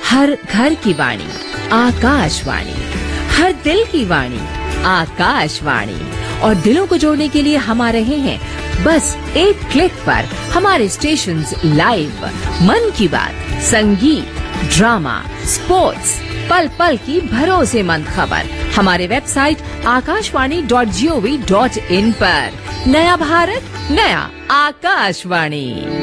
हर घर की वाणी आकाशवाणी, हर दिल की वाणी आकाशवाणी। और दिलों को जोड़ने के लिए हम आ रहे हैं बस एक क्लिक पर। हमारे स्टेशंस लाइव, मन की बात, संगीत, ड्रामा, स्पोर्ट्स, पल पल की भरोसेमंद खबर हमारे वेबसाइट akashvani.gov.in पर। नया भारत, नया आकाशवाणी।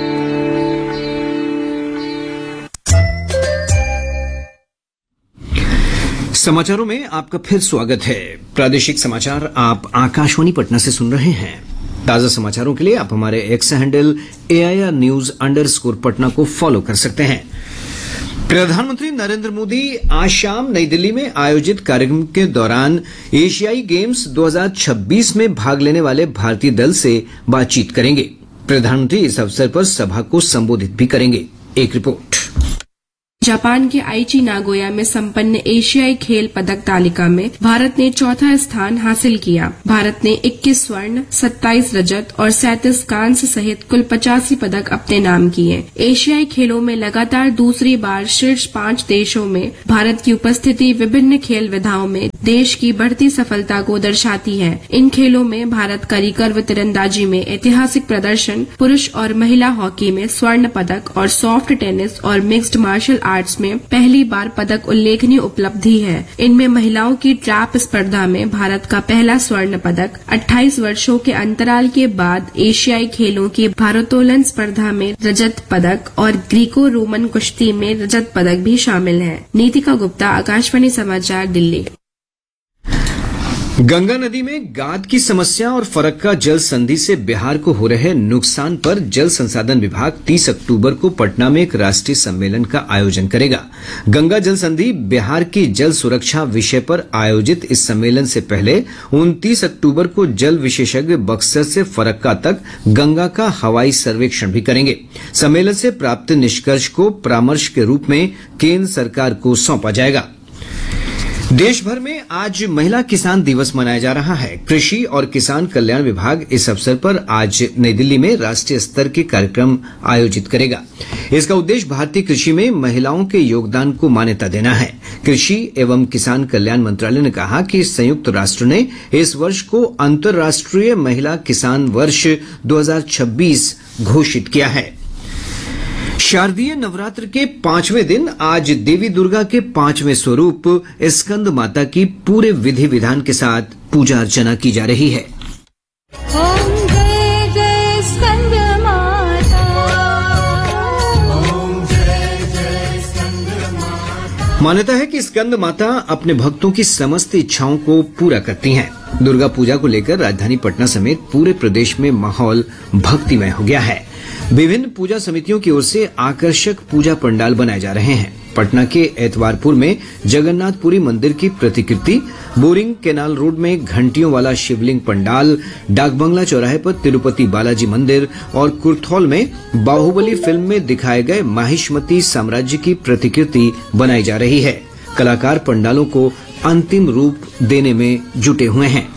समाचारों में आपका फिर स्वागत है। प्रादेशिक समाचार आप आकाशवाणी पटना से सुन रहे हैं। ताजा समाचारों के लिए आप हमारे एक्स हैंडल AIR_News_ को फॉलो कर सकते हैं। प्रधानमंत्री नरेंद्र मोदी आज शाम नई दिल्ली में आयोजित कार्यक्रम के दौरान एशियाई गेम्स 2026 में भाग लेने वाले भारतीय दल से बातचीत करेंगे। प्रधानमंत्री इस अवसर पर सभा को संबोधित भी करेंगे। एक रिपोर्ट। जापान के आईची नागोया में संपन्न एशियाई खेल पदक तालिका में भारत ने चौथा स्थान हासिल किया। भारत ने 21 स्वर्ण, 27 रजत और 37 कांस्य सहित कुल 85 पदक अपने नाम किए। एशियाई खेलों में लगातार दूसरी बार शीर्ष 5 देशों में भारत की उपस्थिति विभिन्न खेल विधाओं में देश की बढ़ती सफलता को दर्शाती है। इन खेलों में भारत का रिकर्व तीरंदाजी में ऐतिहासिक प्रदर्शन, पुरुष और महिला हॉकी में स्वर्ण पदक और सॉफ्ट टेनिस और मिक्स्ड मार्शल आर्ट्स में पहली बार पदक उल्लेखनीय उपलब्धि है। इनमें महिलाओं की ट्रैप स्पर्धा में भारत का पहला स्वर्ण पदक, 28 वर्षों के अंतराल के बाद एशियाई खेलों की भारोत्तोलन स्पर्धा में रजत पदक और ग्रीको रोमन कुश्ती में रजत पदक भी शामिल है। नीतिका गुप्ता, आकाशवाणी समाचार, दिल्ली। गंगा नदी में गाद की समस्या और फरक्का जल संधि से बिहार को हो रहे नुकसान पर जल संसाधन विभाग 30 अक्टूबर को पटना में एक राष्ट्रीय सम्मेलन का आयोजन करेगा। गंगा जल संधि बिहार की जल सुरक्षा विषय पर आयोजित इस सम्मेलन से पहले 29 अक्टूबर को जल विशेषज्ञ बक्सर से फरक्का तक गंगा का हवाई सर्वेक्षण भी करेंगे। सम्मेलन से प्राप्त निष्कर्ष को परामर्श के रूप में केंद्र सरकार को सौंपा जाएगा। देश भर में आज महिला किसान दिवस मनाया जा रहा है। कृषि और किसान कल्याण विभाग इस अवसर पर आज नई दिल्ली में राष्ट्रीय स्तर के कार्यक्रम आयोजित करेगा। इसका उद्देश्य भारतीय कृषि में महिलाओं के योगदान को मान्यता देना है। कृषि एवं किसान कल्याण मंत्रालय ने कहा कि संयुक्त राष्ट्र ने इस वर्ष को अंतर्राष्ट्रीय महिला किसान वर्ष 2026 घोषित किया है। शारदीय नवरात्र के 5वें दिन आज देवी दुर्गा के 5वें स्वरूप स्कंद माता की पूरे विधि विधान के साथ पूजा अर्चना की जा रही है। ओम जय जय स्कंद माता, ओम जय जय स्कंद माता। मान्यता है कि स्कंद माता अपने भक्तों की समस्त इच्छाओं को पूरा करती हैं। दुर्गा पूजा को लेकर राजधानी पटना समेत पूरे प्रदेश में माहौल भक्तिमय हो गया है। विभिन्न पूजा समितियों की ओर से आकर्षक पूजा पंडाल बनाए जा रहे हैं। पटना के एतवारपुर में जगन्नाथपुरी मंदिर की प्रतिकृति, बोरिंग कैनाल रोड में घंटियों वाला शिवलिंग पंडाल, डाकबंगला चौराहे पर तिरुपति बालाजी मंदिर और कुर्थौल में बाहुबली फिल्म में दिखाए गए माहिष्मती साम्राज्य की प्रतिकृति बनाई जा रही है। कलाकार पंडालों को अंतिम रूप देने में जुटे हुए हैं।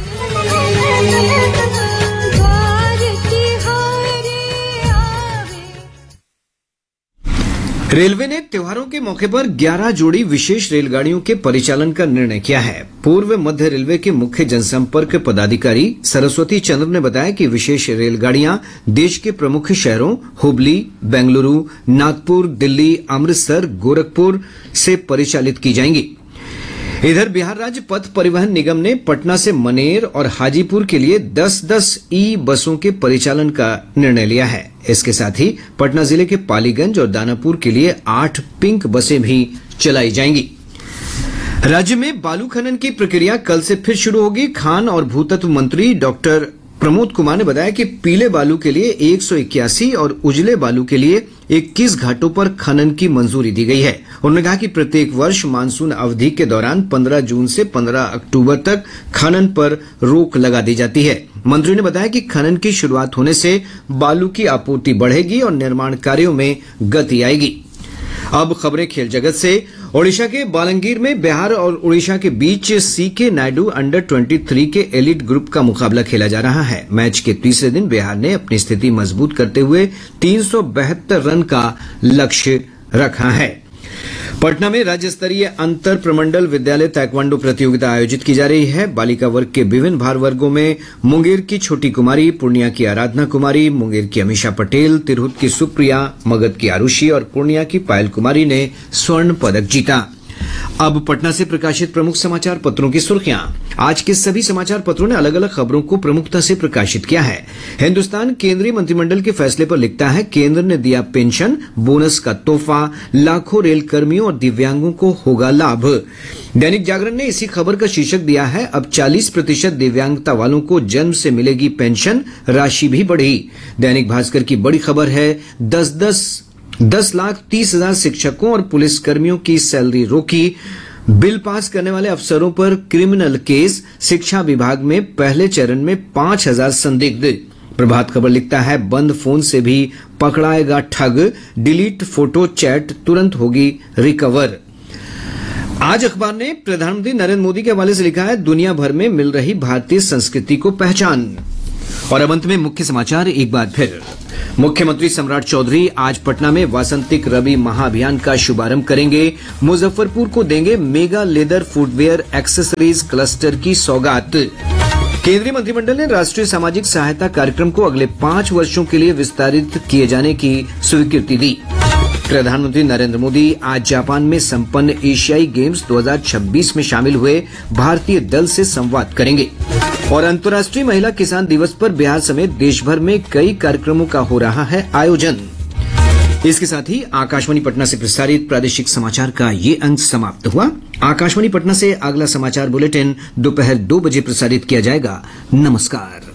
रेलवे ने त्योहारों के मौके पर 11 जोड़ी विशेष रेलगाड़ियों के परिचालन का निर्णय किया है। पूर्व मध्य रेलवे के मुख्य जनसंपर्क पदाधिकारी सरस्वती चंद्र ने बताया कि विशेष रेलगाड़ियां देश के प्रमुख शहरों हुबली, बेंगलुरु, नागपुर, दिल्ली, अमृतसर, गोरखपुर से परिचालित की जाएंगी। इधर बिहार राज्य पथ परिवहन निगम ने पटना से मनेर और हाजीपुर के लिए 10-10 ई बसों के परिचालन का निर्णय लिया है। इसके साथ ही पटना जिले के पालीगंज और दानापुर के लिए 8 पिंक बसें भी चलाई जाएंगी। राज्य में बालू खनन की प्रक्रिया कल से फिर शुरू होगी। खान और भूतत्व मंत्री डॉक्टर प्रमोद कुमार ने बताया कि पीले बालू के लिए 181 और उजले बालू के लिए 21 घाटों पर खनन की मंजूरी दी गई है। उन्होंने कहा कि प्रत्येक वर्ष मानसून अवधि के दौरान 15 जून से 15 अक्टूबर तक खनन पर रोक लगा दी जाती है। मंत्री ने बताया कि खनन की शुरुआत होने से बालू की आपूर्ति बढ़ेगी और निर्माण कार्यों में गति आएगी। अब खबरें खेल जगत से। ओडिशा के बालंगीर में बिहार और ओडिशा के बीच सीके नायडू अंडर 23 के एलिट ग्रुप का मुकाबला खेला जा रहा है। मैच के तीसरे दिन बिहार ने अपनी स्थिति मजबूत करते हुए 372 रन का लक्ष्य रखा है। पटना में राज्य स्तरीय अंतर प्रमंडल विद्यालय ताइक्वांडो प्रतियोगिता आयोजित की जा रही है। बालिका वर्ग के विभिन्न भार वर्गों में मुंगेर की छोटी कुमारी, पूर्णिया की आराधना कुमारी, मुंगेर की अमीषा पटेल, तिरहुत की सुप्रिया, मगध की आरुषि और पूर्णिया की पायल कुमारी ने स्वर्ण पदक जीता। अब पटना से प्रकाशित प्रमुख समाचार पत्रों की सुर्खियां। आज के सभी समाचार पत्रों ने अलग अलग खबरों को प्रमुखता से प्रकाशित किया है। हिन्दुस्तान केंद्रीय मंत्रिमंडल के फैसले पर लिखता है, केंद्र ने दिया पेंशन, बोनस का तोहफा, लाखों रेल कर्मियों और दिव्यांगों को होगा लाभ। दैनिक जागरण ने इसी खबर का शीर्षक दिया है, अब 40% दिव्यांगता वालों को जन्म से मिलेगी पेंशन, राशि भी बढ़ी। दैनिक भास्कर की बड़ी खबर है, 10,30,000 शिक्षकों और पुलिस कर्मियों की सैलरी रोकी। बिल पास करने वाले अफसरों पर क्रिमिनल केस। शिक्षा विभाग में पहले चरण में 5,000 संदिग्ध। प्रभात खबर लिखता है, बंद फोन से भी पकड़ाएगा ठग, डिलीट फोटो चैट तुरंत होगी रिकवर। आज अखबार ने प्रधानमंत्री नरेंद्र मोदी के हवाले से लिखा है, दुनिया भर में मिल रही भारतीय संस्कृति को पहचान। और अब अंत में मुख्य समाचार एक बार फिर। मुख्यमंत्री सम्राट चौधरी आज पटना में वासंतिक रबी महाअभियान का शुभारंभ करेंगे। मुजफ्फरपुर को देंगे mega leather footwear accessories cluster की सौगात। केंद्रीय मंत्रिमंडल ने राष्ट्रीय सामाजिक सहायता कार्यक्रम को अगले 5 वर्षों के लिए विस्तारित किए जाने की स्वीकृति दी। प्रधानमंत्री नरेंद्र मोदी आज जापान में संपन्न एशियाई गेम्स 2026 में शामिल हुए भारतीय दल से संवाद करेंगे। और अंतर्राष्ट्रीय महिला किसान दिवस पर बिहार समेत देश भर में कई कार्यक्रमों का हो रहा है आयोजन। इसके साथ ही आकाशवाणी पटना से प्रसारित प्रादेशिक समाचार का ये अंक समाप्त हुआ। आकाशवाणी पटना से अगला समाचार बुलेटिन दोपहर 2 बजे प्रसारित किया जाएगा। नमस्कार।